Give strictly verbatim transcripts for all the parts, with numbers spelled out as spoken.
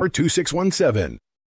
or two six one seven.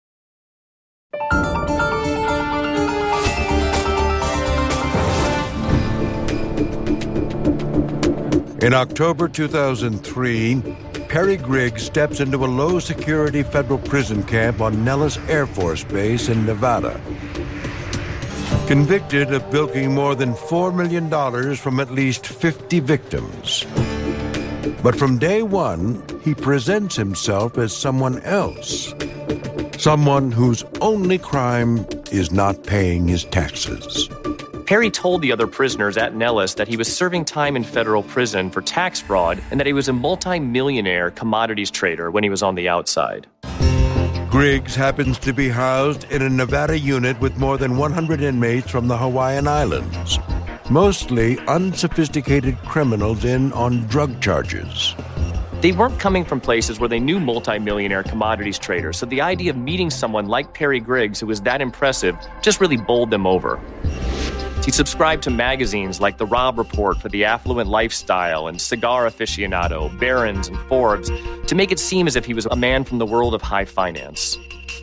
In October two thousand three, Perry Griggs steps into a low-security federal prison camp on Nellis Air Force Base in Nevada. Convicted of bilking more than four million dollars from at least fifty victims. But from day one, he presents himself as someone else. Someone whose only crime is not paying his taxes. Perry told the other prisoners at Nellis that he was serving time in federal prison for tax fraud and that he was a multi-millionaire commodities trader when he was on the outside. Griggs happens to be housed in a Nevada unit with more than one hundred inmates from the Hawaiian Islands, mostly unsophisticated criminals in on drug charges. They weren't coming from places where they knew multi-millionaire commodities traders, so the idea of meeting someone like Perry Griggs, who was that impressive, just really bowled them over. He subscribed to magazines like The Robb Report for the affluent lifestyle and Cigar Aficionado, Barron's, and Forbes to make it seem as if he was a man from the world of high finance.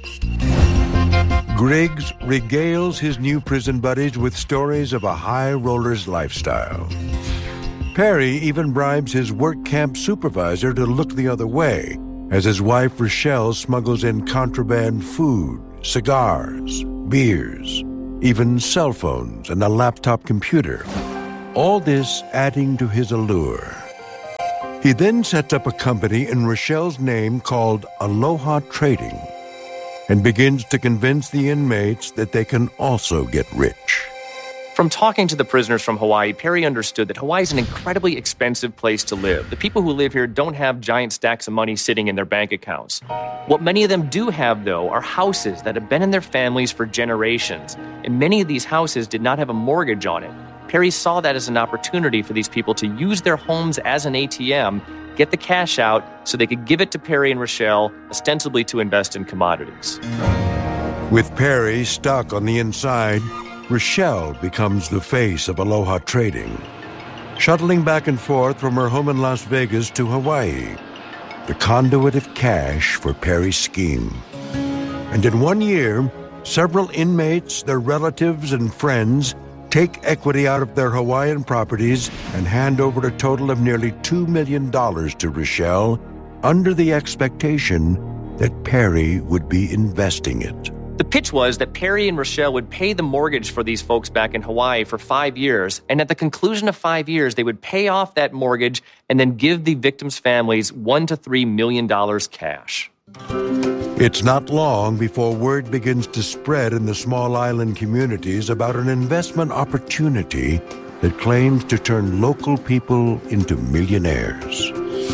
Griggs regales his new prison buddies with stories of a high roller's lifestyle. Perry even bribes his work camp supervisor to look the other way as his wife Rochelle smuggles in contraband food, cigars, beers, even cell phones and a laptop computer, all this adding to his allure. He then sets up a company in Rochelle's name called Aloha Trading and begins to convince the inmates that they can also get rich. From talking to the prisoners from Hawaii, Perry understood that Hawaii is an incredibly expensive place to live. The people who live here don't have giant stacks of money sitting in their bank accounts. What many of them do have, though, are houses that have been in their families for generations, and many of these houses did not have a mortgage on it. Perry saw that as an opportunity for these people to use their homes as an A T M, get the cash out so they could give it to Perry and Rochelle, ostensibly to invest in commodities. With Perry stuck on the inside, Rochelle becomes the face of Aloha Trading, shuttling back and forth from her home in Las Vegas to Hawaii, the conduit of cash for Perry's scheme. And in one year, several inmates, their relatives, and friends take equity out of their Hawaiian properties and hand over a total of nearly two million dollars to Rochelle under the expectation that Perry would be investing it. The pitch was that Perry and Rochelle would pay the mortgage for these folks back in Hawaii for five years, and at the conclusion of five years, they would pay off that mortgage and then give the victims' families one to three million dollars cash. It's not long before word begins to spread in the small island communities about an investment opportunity that claims to turn local people into millionaires.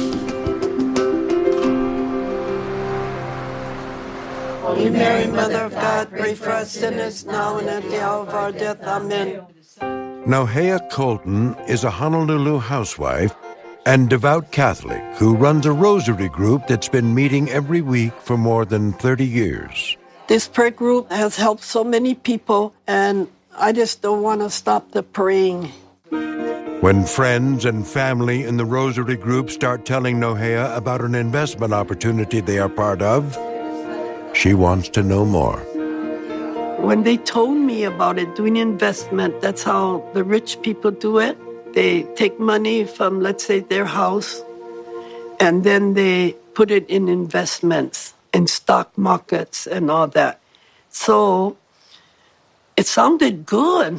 Holy Mary, Mother of God, pray for us sinners now and at the hour of our death. Amen. Nauhea Colton is a Honolulu housewife and devout Catholic who runs a rosary group that's been meeting every week for more than thirty years. This prayer group has helped so many people, and I just don't want to stop the praying. When friends and family in the rosary group start telling Nauhea about an investment opportunity they are part of, she wants to know more. When they told me about it, doing investment, that's how the rich people do it. They take money from, let's say, their house, and then they put it in investments, in stock markets and all that. So it sounded good.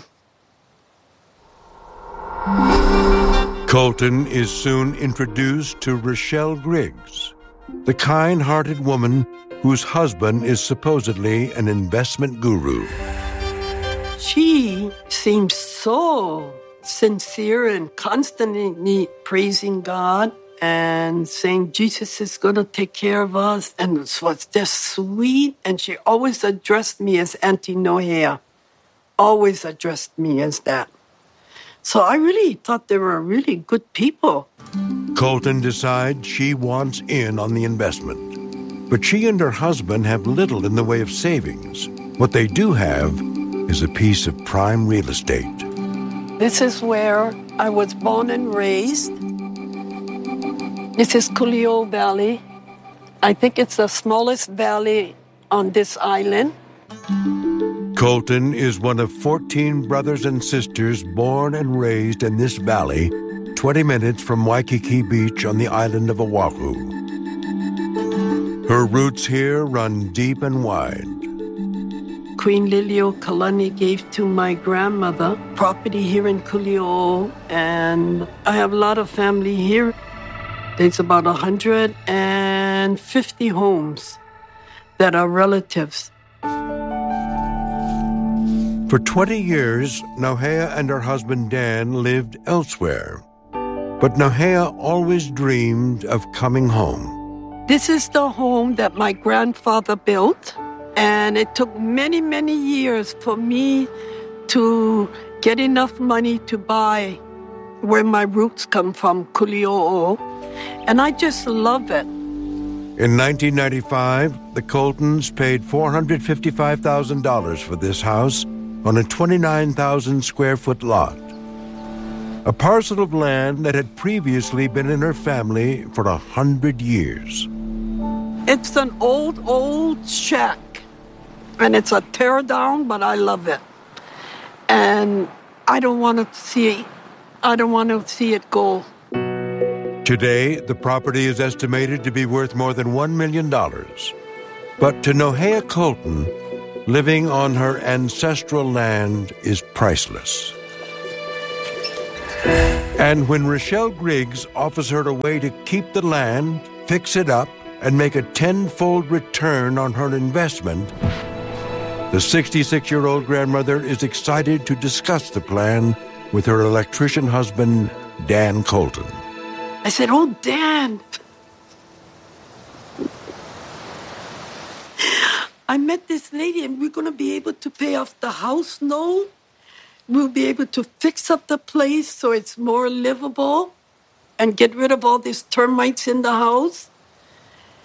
Colton is soon introduced to Rochelle Griggs, the kind-hearted woman whose husband is supposedly an investment guru. She seems so sincere and constantly praising God and saying Jesus is going to take care of us. And it was just sweet. And she always addressed me as Auntie Nauhea. Always addressed me as that. So I really thought they were really good people. Colton decides she wants in on the investment. But she and her husband have little in the way of savings. What they do have is a piece of prime real estate. This is where I was born and raised. This is Culio Valley. I think it's the smallest valley on this island. Colton is one of fourteen brothers and sisters born and raised in this valley, twenty minutes from Waikiki Beach on the island of Oahu. Her roots here run deep and wide. Queen Liliuokalani gave to my grandmother property here in Kuli'o, and I have a lot of family here. There's about one hundred fifty homes that are relatives. For twenty years, Nauhea and her husband Dan lived elsewhere. But Nauhea always dreamed of coming home. This is the home that my grandfather built, and it took many, many years for me to get enough money to buy where my roots come from, Kuli'o, and I just love it. In nineteen ninety-five, the Coltons paid four hundred fifty-five thousand dollars for this house on a twenty-nine thousand square foot lot. A parcel of land that had previously been in her family for a hundred years. It's an old, old shack, and it's a tear down, but I love it. And I don't want to see, I don't want to see it go. Today, the property is estimated to be worth more than one million dollars. But to Nauhea Colton, living on her ancestral land is priceless. And when Rochelle Griggs offers her a way to keep the land, fix it up, and make a tenfold return on her investment, the sixty-six-year-old grandmother is excited to discuss the plan with her electrician husband, Dan Colton. I said, "Oh, Dan, I met this lady, and we're going to be able to pay off the house note. We'll be able to fix up the place so it's more livable and get rid of all these termites in the house.